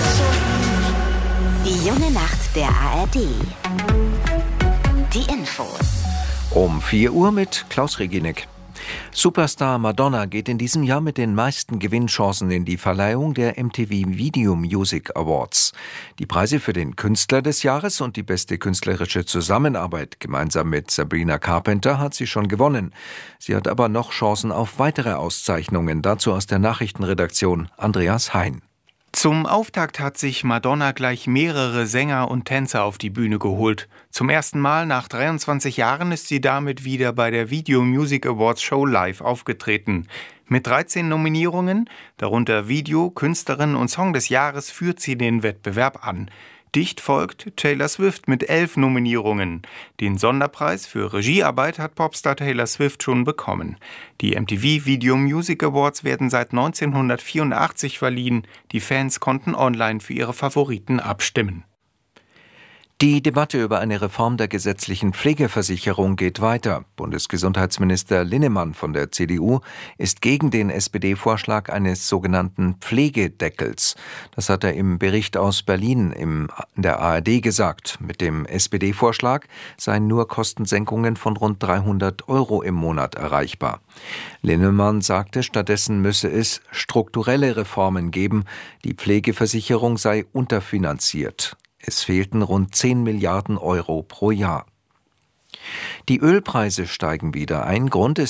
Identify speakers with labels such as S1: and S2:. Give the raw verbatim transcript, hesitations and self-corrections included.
S1: Die junge Nacht der A R D. Die Infos.
S2: Um vier Uhr mit Klaus Reginek. Superstar Madonna geht in diesem Jahr mit den meisten Gewinnchancen in die Verleihung der M T V Video Music Awards. Die Preise für den Künstler des Jahres und die beste künstlerische Zusammenarbeit gemeinsam mit Sabrina Carpenter hat sie schon gewonnen. Sie hat aber noch Chancen auf weitere Auszeichnungen. Dazu aus der Nachrichtenredaktion Andreas Hein.
S3: Zum Auftakt hat sich Madonna gleich mehrere Sänger und Tänzer auf die Bühne geholt. Zum ersten Mal nach dreiundzwanzig Jahren ist sie damit wieder bei der Video Music Awards Show live aufgetreten. Mit dreizehn Nominierungen, darunter Video, Künstlerin und Song des Jahres, führt sie den Wettbewerb an. Dicht folgt Taylor Swift mit elf Nominierungen. Den Sonderpreis für Regiearbeit hat Popstar Taylor Swift schon bekommen. Die M T V Video Music Awards werden seit neunzehnhundertvierundachtzig verliehen. Die Fans konnten online für ihre Favoriten abstimmen.
S2: Die Debatte über eine Reform der gesetzlichen Pflegeversicherung geht weiter. Bundesgesundheitsminister Linnemann von der C D U ist gegen den S P D-Vorschlag eines sogenannten Pflegedeckels. Das hat er im Bericht aus Berlin in der A R D gesagt. Mit dem S P D-Vorschlag seien nur Kostensenkungen von rund dreihundert Euro im Monat erreichbar. Linnemann sagte, stattdessen müsse es strukturelle Reformen geben. Die Pflegeversicherung sei unterfinanziert. Es fehlten rund zehn Milliarden Euro pro Jahr. Die Ölpreise steigen wieder. Ein Grund ist